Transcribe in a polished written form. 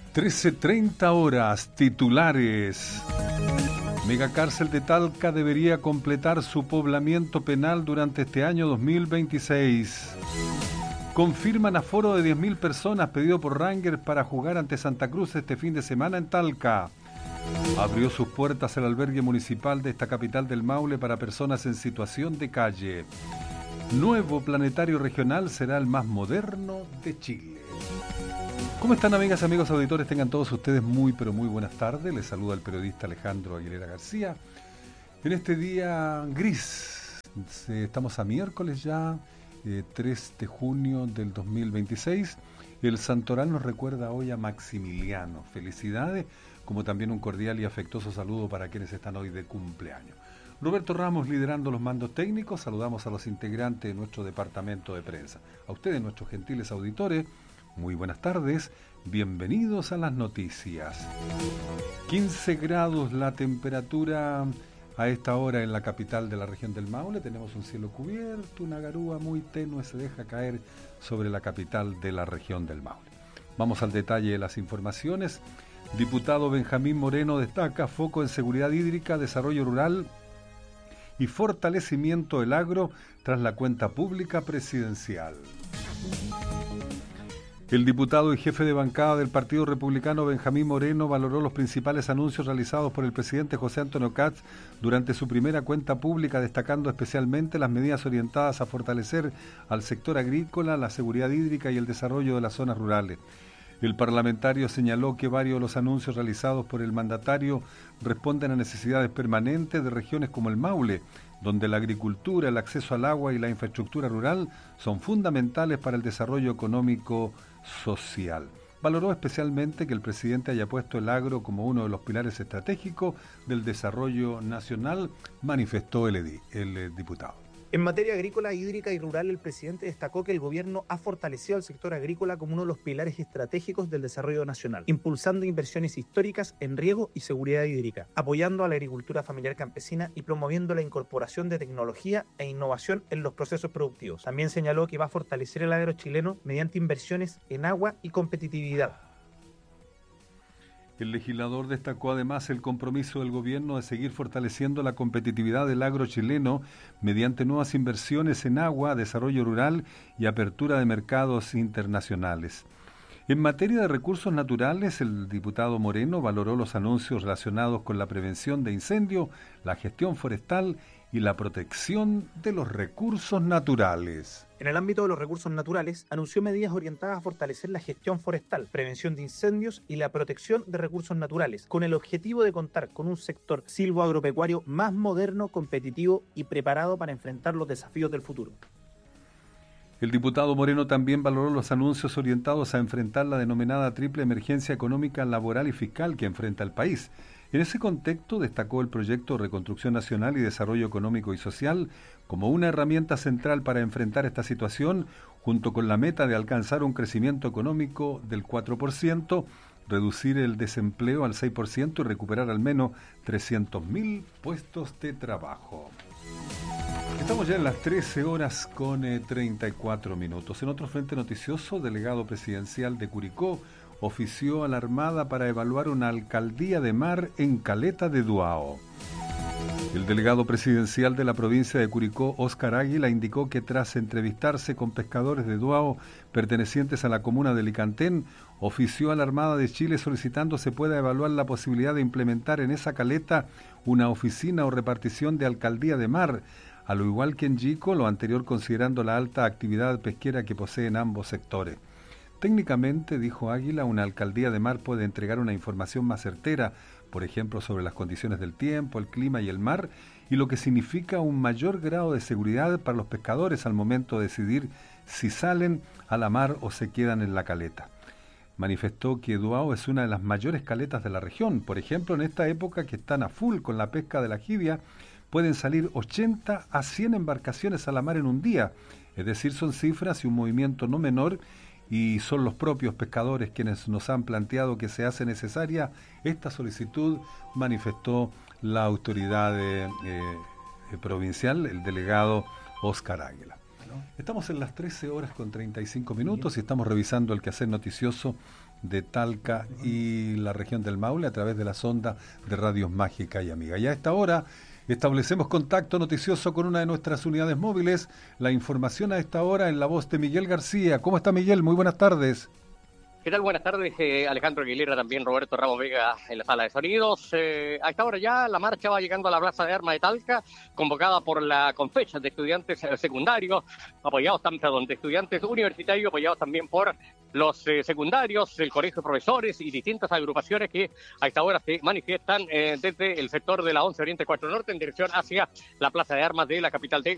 13:30 titulares. Megacárcel de Talca debería completar su poblamiento penal durante este año 2026. Confirman aforo de 10.000 personas pedido por Rangers para jugar ante Santa Cruz este fin de semana en Talca. Abrió sus puertas el albergue municipal de esta capital del Maule para personas en situación de calle. Nuevo planetario regional será el más moderno de Chile. ¿Cómo están, amigas, amigos, auditores? Tengan todos ustedes muy, pero muy buenas tardes. Les saluda el periodista Alejandro Aguilera García. En este día gris, estamos a miércoles ya, 3 de junio del 2026. El santoral nos recuerda hoy a Maximiliano. Felicidades, como también un cordial y afectuoso saludo para quienes están hoy de cumpleaños. Roberto Ramos liderando los mandos técnicos. Saludamos a los integrantes de nuestro departamento de prensa. A ustedes, nuestros gentiles auditores, muy buenas tardes, bienvenidos a las noticias. 15 grados la temperatura a esta hora en la capital de la región del Maule. Tenemos un cielo cubierto, una garúa muy tenue se deja caer sobre la capital de la región del Maule. Vamos al detalle de las informaciones. Diputado Benjamín Moreno destaca foco en seguridad hídrica, desarrollo rural y fortalecimiento del agro tras la cuenta pública presidencial. El diputado y jefe de bancada del Partido Republicano Benjamín Moreno valoró los principales anuncios realizados por el presidente José Antonio Kast durante su primera cuenta pública, destacando especialmente las medidas orientadas a fortalecer al sector agrícola, la seguridad hídrica y el desarrollo de las zonas rurales. El parlamentario señaló que varios de los anuncios realizados por el mandatario responden a necesidades permanentes de regiones como el Maule, donde la agricultura, el acceso al agua y la infraestructura rural son fundamentales para el desarrollo económico social. Valoró especialmente que el presidente haya puesto el agro como uno de los pilares estratégicos del desarrollo nacional, manifestó el diputado. En materia agrícola, hídrica y rural, el presidente destacó que el gobierno ha fortalecido al sector agrícola como uno de los pilares estratégicos del desarrollo nacional, impulsando inversiones históricas en riego y seguridad hídrica, apoyando a la agricultura familiar campesina y promoviendo la incorporación de tecnología e innovación en los procesos productivos. También señaló que va a fortalecer el agro chileno mediante inversiones en agua y competitividad. El legislador destacó además el compromiso del gobierno de seguir fortaleciendo la competitividad del agro chileno mediante nuevas inversiones en agua, desarrollo rural y apertura de mercados internacionales. En materia de recursos naturales, el diputado Moreno valoró los anuncios relacionados con la prevención de incendios, la gestión forestal y la protección de los recursos naturales. En el ámbito de los recursos naturales, anunció medidas orientadas a fortalecer la gestión forestal, prevención de incendios y la protección de recursos naturales, con el objetivo de contar con un sector silvoagropecuario más moderno, competitivo y preparado para enfrentar los desafíos del futuro. El diputado Moreno también valoró los anuncios orientados a enfrentar la denominada triple emergencia económica, laboral y fiscal que enfrenta el país. En ese contexto destacó el proyecto Reconstrucción Nacional y Desarrollo Económico y Social como una herramienta central para enfrentar esta situación, junto con la meta de alcanzar un crecimiento económico del 4%, reducir el desempleo al 6% y recuperar al menos 300.000 puestos de trabajo. Estamos ya en las 13 horas con 34 minutos. En otro frente noticioso, delegado presidencial de Curicó ofició a la Armada para evaluar una alcaldía de mar en Caleta de Duao. El delegado presidencial de la provincia de Curicó, Óscar Águila, indicó que tras entrevistarse con pescadores de Duao pertenecientes a la comuna de Licantén, ofició a la Armada de Chile solicitando se pueda evaluar la posibilidad de implementar en esa caleta una oficina o repartición de alcaldía de mar, a lo igual que en Yico, lo anterior considerando la alta actividad pesquera que poseen ambos sectores. Técnicamente, dijo Águila, una alcaldía de mar puede entregar una información más certera, por ejemplo, sobre las condiciones del tiempo, el clima y el mar, y lo que significa un mayor grado de seguridad para los pescadores al momento de decidir si salen a la mar o se quedan en la caleta. Manifestó que Duao es una de las mayores caletas de la región. Por ejemplo, en esta época que están a full con la pesca de la jibia, pueden salir 80 a 100 embarcaciones a la mar en un día. Es decir, son cifras y un movimiento no menor, y son los propios pescadores quienes nos han planteado que se hace necesaria esta solicitud, manifestó la autoridad provincial, el delegado Óscar Águila. Estamos en las 13 horas con 35 minutos y estamos revisando el quehacer noticioso de Talca y la región del Maule a través de la sonda de Radios Mágica y Amiga. Y a esta hora establecemos contacto noticioso con una de nuestras unidades móviles. La información a esta hora en la voz de Miguel García. ¿Cómo está, Miguel? Muy buenas tardes. ¿Qué tal? Buenas tardes, Alejandro Aguilera, también Roberto Ramos Vega en la sala de sonidos. A esta hora ya la marcha va llegando a la Plaza de Armas de Talca, convocada por la Confecha de Estudiantes Secundarios, apoyados también de estudiantes universitarios, apoyados también por los secundarios, el Colegio de Profesores y distintas agrupaciones que a esta hora se manifiestan desde el sector de la 11 Oriente 4 Norte en dirección hacia la Plaza de Armas de la capital de